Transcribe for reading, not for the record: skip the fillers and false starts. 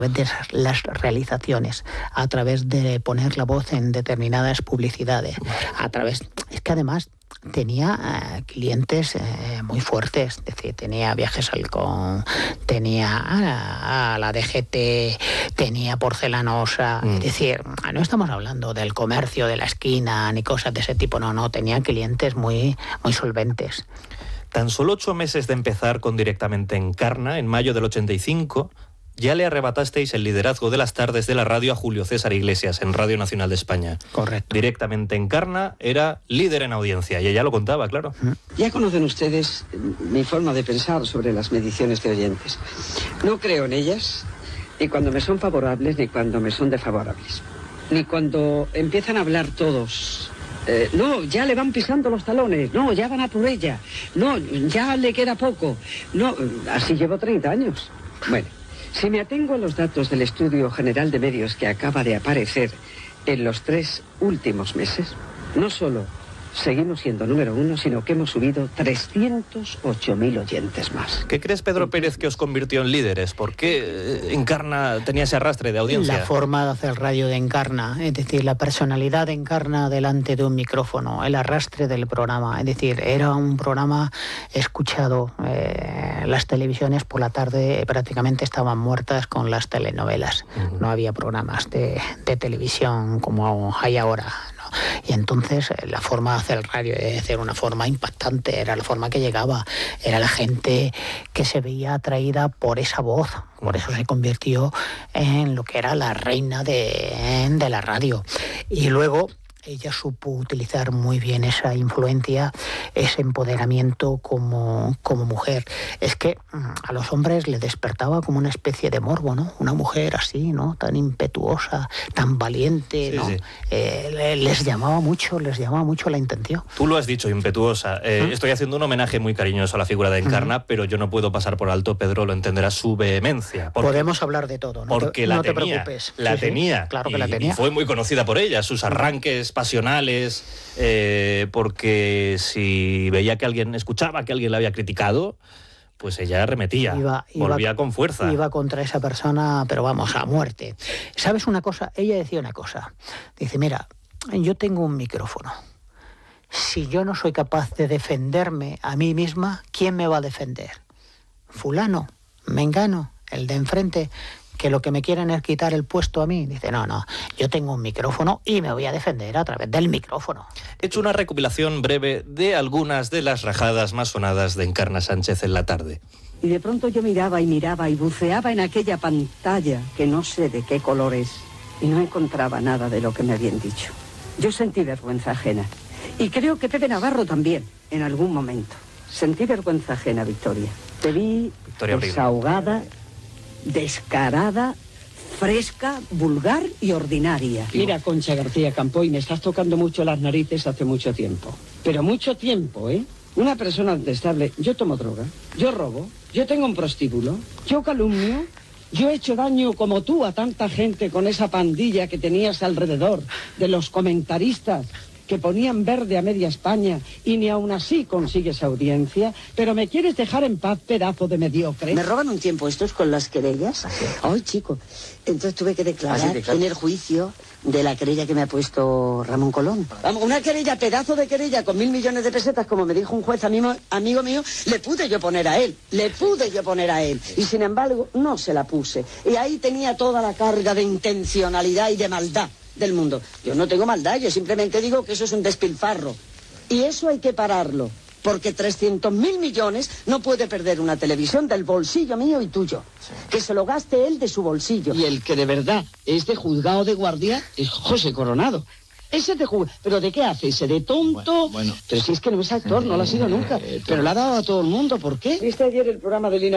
de las realizaciones, a través de poner la voz en determinadas publicidades, es que además tenía clientes muy fuertes, es decir, tenía Viajes Halcón, tenía a la DGT, tenía Porcelanosa, es decir, no estamos hablando del comercio de la esquina ni cosas de ese tipo, no, tenía clientes muy, muy solventes. Tan solo 8 meses de empezar con Directamente Encarna, en mayo del 85, ya le arrebatasteis el liderazgo de las tardes de la radio a Julio César Iglesias en Radio Nacional de España. Correcto. Directamente Encarna era líder en audiencia y ella lo contaba, claro. Ya conocen ustedes mi forma de pensar sobre las mediciones de oyentes. No creo en ellas, ni cuando me son favorables, ni cuando me son desfavorables. Ni cuando empiezan a hablar todos. No, ya le van pisando los talones. No, ya van a por ella. No, ya le queda poco. No, así llevo 30 años. Bueno. Si me atengo a los datos del Estudio General de Medios que acaba de aparecer en los 3 últimos meses, no solo seguimos siendo número 1, sino que hemos subido 308.000 oyentes más. ¿Qué crees, Pedro Pérez, que os convirtió en líderes? ¿Por qué Encarna tenía ese arrastre de audiencia? La forma de hacer radio de Encarna, es decir, la personalidad de Encarna delante de un micrófono, el arrastre del programa, es decir, era un programa escuchado. Las televisiones por la tarde prácticamente estaban muertas con las telenovelas. No había programas de televisión como hay ahora, ¿no? Y entonces la forma de hacer radio, de hacer una forma impactante, era la forma que llegaba, era la gente que se veía atraída por esa voz. Por eso se convirtió en lo que era la reina de la radio. Y luego ella supo utilizar muy bien esa influencia, ese empoderamiento como mujer. Es que a los hombres les despertaba como una especie de morbo, ¿no? Una mujer así, ¿no? Tan impetuosa, tan valiente, ¿no? Sí. Les llamaba mucho la intención. Tú lo has dicho, impetuosa. Estoy haciendo un homenaje muy cariñoso a la figura de Encarna, pero yo no puedo pasar por alto, Pedro, lo entenderás, su vehemencia. Podemos hablar de todo, ¿no? Porque no te preocupes. La tenía. Claro que la tenía. Y fue muy conocida por ella, sus arranques pasionales, porque si veía que alguien escuchaba que alguien la había criticado, pues ella arremetía, volvía con fuerza. Iba contra esa persona, pero vamos, a muerte. ¿Sabes una cosa? Ella decía una cosa. Dice, mira, yo tengo un micrófono. Si yo no soy capaz de defenderme a mí misma, ¿quién me va a defender? Fulano, mengano, el de enfrente, que lo que me quieren es quitar el puesto a mí. Dice, no, yo tengo un micrófono y me voy a defender a través del micrófono. He hecho una recopilación breve de algunas de las rajadas más sonadas de Encarna Sánchez en la tarde. Y de pronto yo miraba y buceaba en aquella pantalla que no sé de qué color es, y no encontraba nada de lo que me habían dicho. Yo sentí vergüenza ajena. Y creo que Pepe Navarro también, en algún momento. Sentí vergüenza ajena, Victoria. Te vi desahogada, descarada, fresca, vulgar y ordinaria. Mira, Concha García Campoy, me estás tocando mucho las narices hace mucho tiempo. Pero mucho tiempo, ¿eh? Una persona detestable. Yo tomo droga, yo robo, yo tengo un prostíbulo, yo calumnio, yo he hecho daño como tú a tanta gente con esa pandilla que tenías alrededor, de los comentaristas que ponían verde a media España y ni aún así consigues audiencia, pero me quieres dejar en paz, pedazo de mediocre. Me roban un tiempo estos con las querellas. Ay, chico. Entonces tuve que declarar en el juicio de la querella que me ha puesto Ramón Colón. Vamos, una querella, pedazo de querella, con 1.000 millones de pesetas, como me dijo un juez amigo mío, le pude yo poner a él. Y sin embargo, no se la puse. Y ahí tenía toda la carga de intencionalidad y de maldad del mundo. Yo no tengo maldad, yo simplemente digo que eso es un despilfarro. Y eso hay que pararlo, porque 300.000 millones no puede perder una televisión del bolsillo mío y tuyo. Sí. Que se lo gaste él de su bolsillo. Y el que de verdad es de juzgado de guardia es José Coronado. Ese de juzgado. ¿Pero de qué hace? ¿Ese de tonto? Bueno. Pero si es que no es actor, no lo ha sido nunca. Pero lo ha dado a todo el mundo, ¿por qué? ¿Viste ayer el programa de Lina